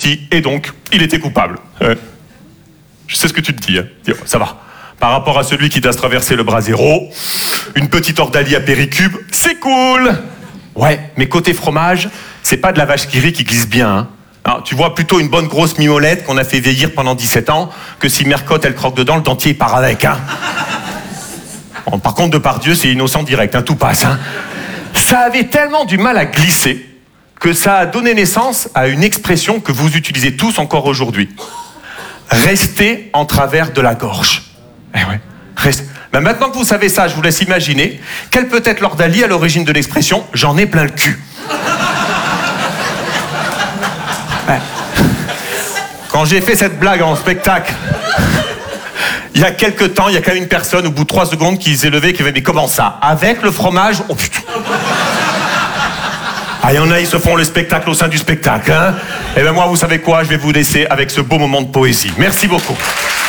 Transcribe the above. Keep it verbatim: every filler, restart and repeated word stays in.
whisky, et donc, il était coupable. Euh, je sais ce que tu te dis, hein. Ça va. Par rapport à celui qui doit se traverser le bras zéro, une petite ordalie à Péricube, c'est cool. Ouais, mais côté fromage, c'est pas de la vache qui rit qui glisse bien, hein. Alors, tu vois plutôt une bonne grosse mimolette qu'on a fait vieillir pendant dix-sept ans, que si Mercotte, elle croque dedans, le dentier part avec, hein. Bon, par contre, Depardieu, c'est innocent direct, hein, tout passe, hein. Ça avait tellement du mal à glisser que ça a donné naissance à une expression que vous utilisez tous encore aujourd'hui. Rester en travers de la gorge. Eh ouais, reste... Ben maintenant que vous savez ça, je vous laisse imaginer quelle peut être l'ordalie à l'origine de l'expression « j'en ai plein le cul ». Ouais. Quand j'ai fait cette blague en spectacle, il y a quelques temps, il y a quand même une personne, au bout de trois secondes, qui s'est levée et qui avait dit « mais comment ça? Avec le fromage? Oh putain !» Ah, il y en a, ils se font le spectacle au sein du spectacle, hein. Et ben moi, vous savez quoi? Je vais vous laisser avec ce beau moment de poésie. Merci beaucoup.